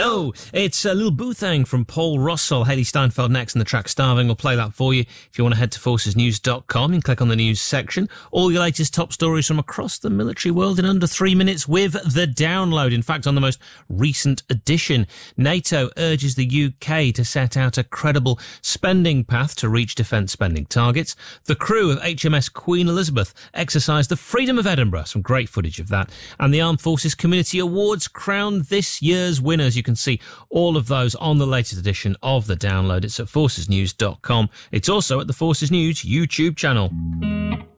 Hello, it's a little Boothang from Paul Russell, Haley Steinfeld next, and the track Starving. We'll play that for you. If you want to head to forcesnews.com and click on the news section, all your latest top stories from across the military world in under 3 minutes with the download. In fact, on the most recent edition, NATO urges the UK to set out a credible spending path to reach defence spending targets. The crew of HMS Queen Elizabeth exercised the freedom of Edinburgh. Some great footage of that. And the Armed Forces Community Awards crowned this year's winners. You can see all of those on the latest edition of the download. It's at forcesnews.com. It's also at the Forces News YouTube channel.